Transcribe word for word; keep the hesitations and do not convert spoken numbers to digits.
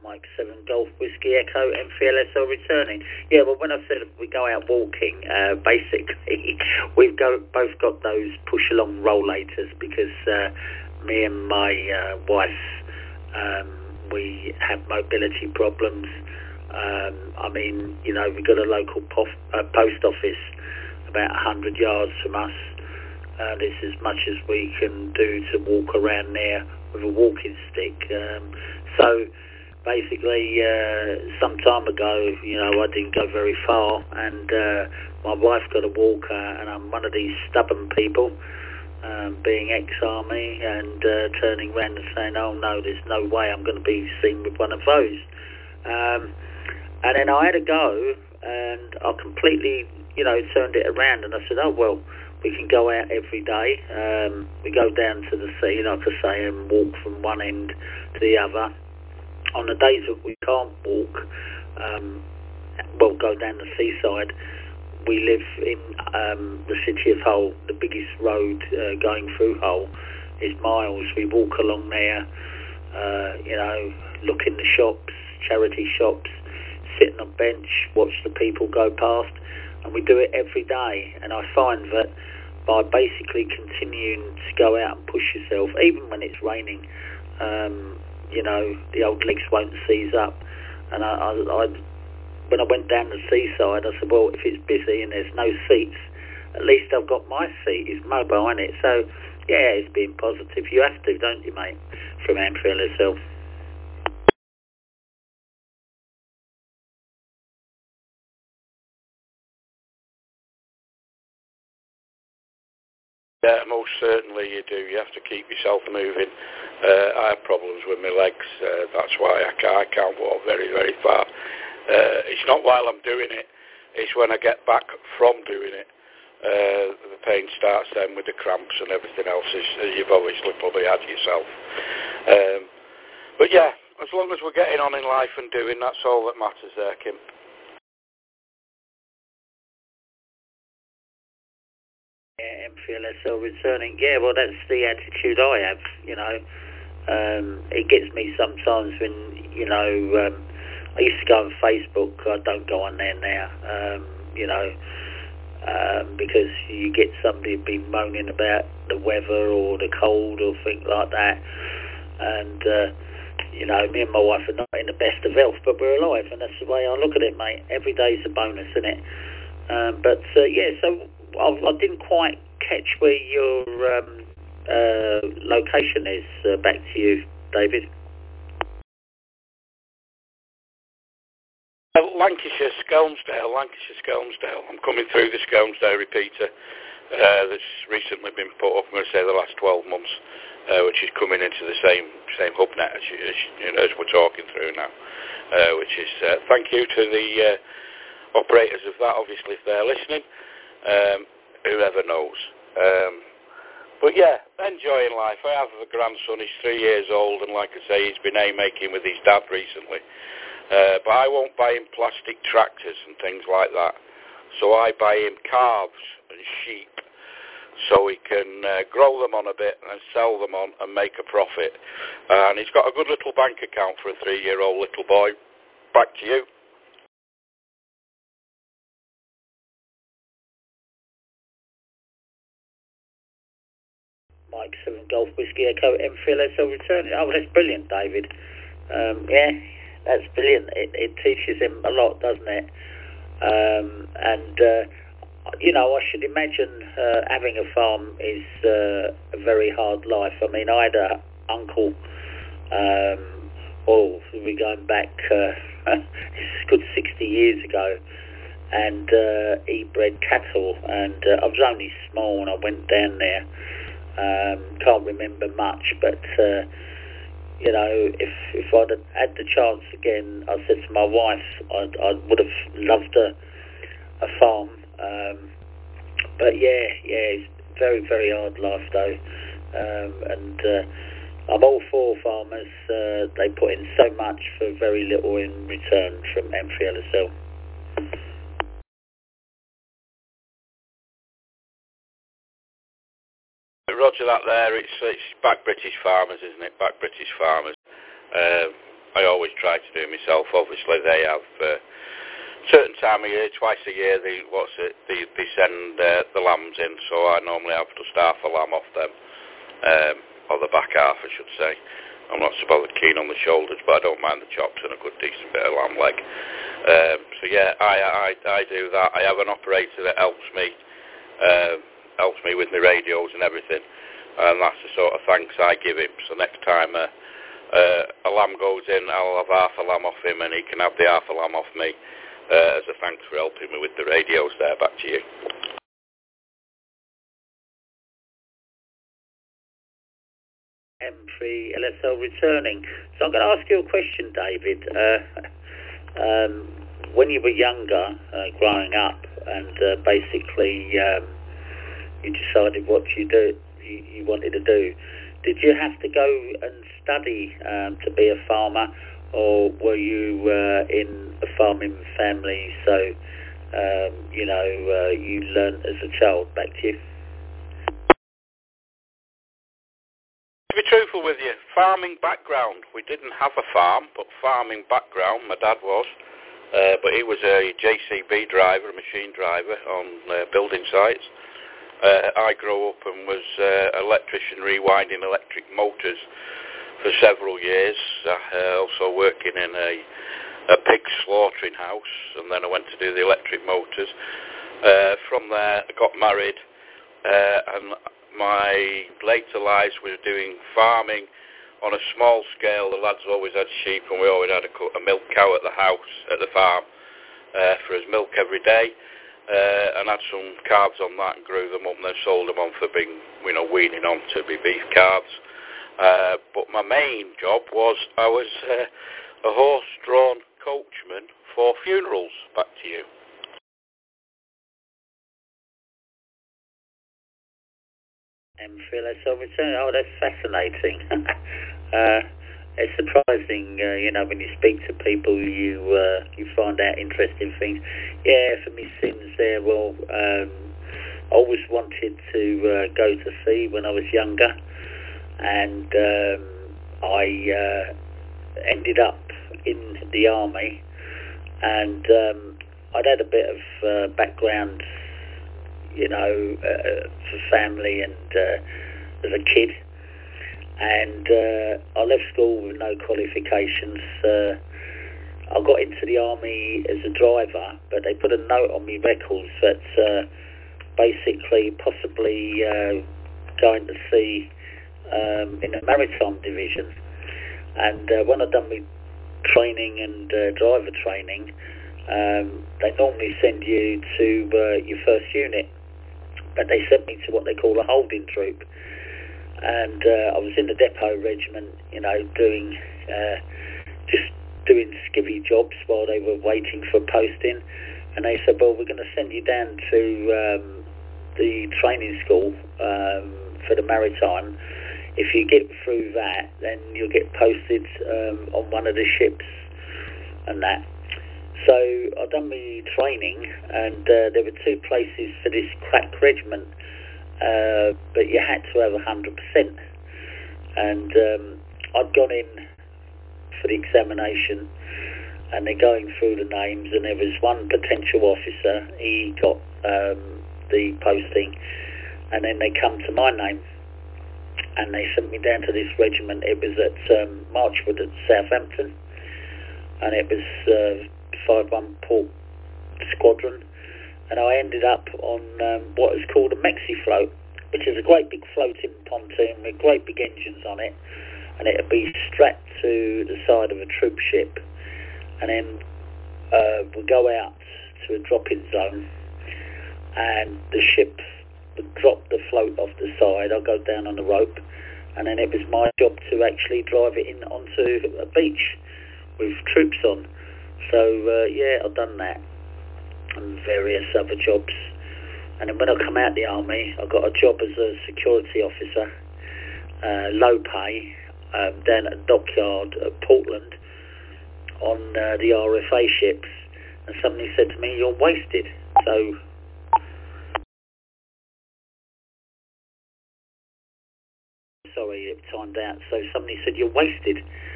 Mike seven Golf Whiskey Echo M three L S L returning. Yeah, well, when I said we go out walking, uh, basically we've go, both got those push-along rollators because uh, me and my uh, wife, um, we have mobility problems. Um, I mean, you know, we've got a local pof, uh, post office about one hundred yards from us. Uh, this is as much as we can do to walk around there with a walking stick. Um, so basically, uh, some time ago, you know, I didn't go very far, and uh, my wife got a walker, and I'm one of these stubborn people, um, being ex-army, and uh, turning around and saying, oh no, there's no way I'm going to be seen with one of those. Um, and then I had a go, and I completely, you know, turned it around, and I said, oh well, we can go out every day. Um, we go down to the sea, like I say, and walk from one end to the other. On the days that we can't walk, um, well, go down the seaside, we live in um, the city of Hull. The biggest road uh, going through Hull is miles. We walk along there, uh, you know, look in the shops, charity shops, sit on a bench, watch the people go past, and we do it every day. And I find that by basically continuing to go out and push yourself, even when it's raining, um, you know, the old legs won't seize up. And I, I, I, when I went down the seaside, I said, well, if it's busy and there's no seats, at least I've got my seat. It's mobile, isn't it? So, yeah, it's being positive. You have to, don't you, mate, from M three L S L. Yeah, most certainly you do. You have to keep yourself moving. Uh, I have problems with my legs. Uh, that's why I can't, I can't walk very, very far. Uh, it's not while I'm doing it. It's when I get back from doing it. Uh, the pain starts then with the cramps and everything else, as, as you've obviously probably had yourself. Um, but yeah, as long as we're getting on in life and doing, that's all that matters there, Kim. Yeah, M three L S L returning. Yeah, well, that's the attitude I have, you know. Um, it gets me sometimes when, you know, um, I used to go on Facebook. I don't go on there now, um, you know, um, because you get somebody be moaning about the weather or the cold or things like that. And, uh, you know, me and my wife are not in the best of health, but we're alive, and that's the way I look at it, mate. Every day's a bonus, isn't it? Um, but, uh, yeah, so I, I didn't quite catch where your um, uh, location is. Uh, back to you, David. Uh, Lancashire, Skelmersdale, Lancashire, Skelmersdale. I'm coming through the Skelmersdale repeater uh, that's recently been put up, I'm going to say, the last twelve months, uh, which is coming into the same same hub net as, you, as, you know, as we're talking through now, uh, which is, uh, thank you to the uh, operators of that, obviously, if they're listening. Um, whoever knows. Um, but yeah, enjoying life. I have a grandson, he's three years old, and like I say, he's been haymaking with his dad recently. Uh, but I won't buy him plastic tractors and things like that. So I buy him calves and sheep so he can uh, grow them on a bit and sell them on and make a profit. And he's got a good little bank account for a three-year-old little boy. Back to you. Mike seven Golf Whiskey Echo M three L S L returning. Oh, that's brilliant, David. Um, yeah, that's brilliant. It, it teaches him a lot, doesn't it? Um, and, uh, you know, I should imagine uh, having a farm is uh, a very hard life. I mean, I had an uncle, um, oh, we're going back, uh, it's a good sixty years ago, and uh, he bred cattle, and uh, I was only small when I went down there. Um, can't remember much, but uh, you know, if if I'd have had the chance again, I said to my wife, I'd, I would have loved a a farm. Um, but yeah, yeah, it's very very hard life though, um, and uh, I'm all for farmers. Uh, they put in so much for very little in return from M three L S L. Roger that there, it's, it's back British farmers, isn't it? Back British farmers. Um, I always try to do it myself. Obviously, they have uh, certain time of year, twice a year, they what's it? They, they send uh, the lambs in, so I normally have just half a lamb off them, um, or the back half, I should say. I'm not so bothered keen on the shoulders, but I don't mind the chops and a good decent bit of lamb leg. Um, so yeah, I, I I do that. I have an operator that helps me, uh, helps me with my radios and everything, and that's the sort of thanks I give him. So next time uh, uh, a lamb goes in, I'll have half a lamb off him, and he can have the half a lamb off me uh, as a thanks for helping me with the radios. There, back to you. M three L S L returning. So I'm going to ask you a question, David. Uh, um, when you were younger, uh, growing up, and uh, basically um, you decided what you do, you, you wanted to do, did you have to go and study um, to be a farmer, or were you uh, in a farming family? So um, you know uh, you learned as a child. Back to you. To be truthful with you, farming background. We didn't have a farm, but farming background. My dad was, uh, but he was a J C B driver, a machine driver on uh, building sites. Uh, I grew up and was uh, electrician rewinding electric motors for several years. Uh, also working in a, a pig slaughtering house, and then I went to do the electric motors. Uh, from there, I got married, uh, and my later lives was doing farming on a small scale. The lads always had sheep, and we always had a, co- a milk cow at the house, at the farm, uh, for his milk every day, uh, and had some calves on that and grew them up and then sold them on for being, you know, weaning on to be beef calves. Uh, but my main job was I was uh, a horse-drawn coachman for funerals. Back to you. M three L S L return. Oh, that's fascinating. uh, it's surprising, uh, you know, when you speak to people, you uh, you find out interesting things. Yeah, for me, sins there. Well, um, I always wanted to uh, go to sea when I was younger, and um, I uh, ended up in the army, and um, I'd had a bit of uh, background, you know, uh, for family and uh, as a kid, and uh, I left school with no qualifications. Uh, I got into the army as a driver, but they put a note on my records that uh, basically possibly uh, going to sea um, in the maritime division. And uh, when I'd done my training and uh, driver training, um, they normally send you to uh, your first unit. But they sent me to what they call a holding troop, and uh, I was in the depot regiment, you know, doing uh, just doing skivvy jobs while they were waiting for posting. And they said, well, we're going to send you down to um, the training school um, for the maritime. If you get through that, then you'll get posted um, on one of the ships and that. So I'd done my training, and uh, there were two places for this crack regiment, uh, but you had to have one hundred percent. And um, I'd gone in for the examination, and they're going through the names, and there was one potential officer. He got um, the posting, and then they come to my name, and they sent me down to this regiment. It was at um, Marchwood at Southampton, and it was uh, five one Port Squadron, and I ended up on um, what is called a Mexi float, which is a great big floating pontoon with great big engines on it, and it'd be strapped to the side of a troop ship, and then uh, we'd go out to a drop-in zone, and the ship would drop the float off the side. I'd go down on the rope, and then it was my job to actually drive it in onto a beach with troops on. So, uh, yeah, I've done that and various other jobs. And then when I come out of the army, I got a job as a security officer, uh, low pay, um, down at a dockyard at Portland on uh, the R F A ships. And somebody said to me, you're wasted. So, sorry, it timed out. So somebody said, you're wasted.